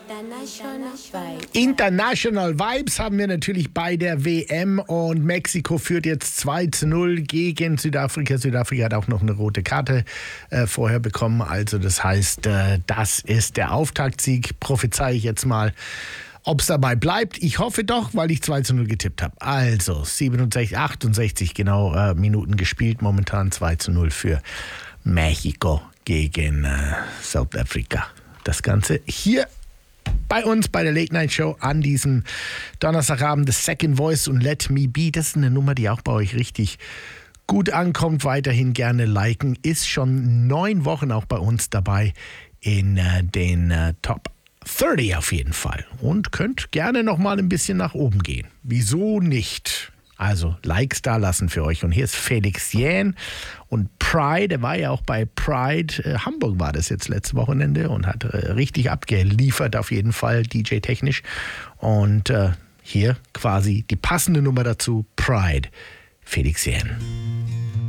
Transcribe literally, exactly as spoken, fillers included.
International Vibes. International Vibes haben wir natürlich bei der W M und Mexiko führt jetzt zwei zu null gegen Südafrika. Südafrika hat auch noch eine rote Karte äh, vorher bekommen. Also das heißt, äh, das ist der Auftaktsieg. Prophezei ich jetzt mal. Ob es dabei bleibt, ich hoffe doch, weil ich zwei zu null getippt habe. Also siebenundsechzig, achtundsechzig genau äh, Minuten gespielt. Momentan zwei zu null für Mexiko gegen äh, Südafrika. Das Ganze hier bei uns bei der Late Night Show an diesem Donnerstagabend. The Second Voice und Let Me Be. Das ist eine Nummer, die auch bei euch richtig gut ankommt. Weiterhin gerne liken. Ist schon neun Wochen auch bei uns dabei in äh, den äh, Top dreißig auf jeden Fall. Und könnt gerne noch mal ein bisschen nach oben gehen. Wieso nicht? Also Likes da lassen für euch. Und hier ist Felix Jähn und Pride. Der war ja auch bei Pride. Äh, Hamburg war das jetzt letztes Wochenende und hat äh, richtig abgeliefert auf jeden Fall, D J-technisch. Und äh, hier quasi die passende Nummer dazu, Pride, Felix Jähn.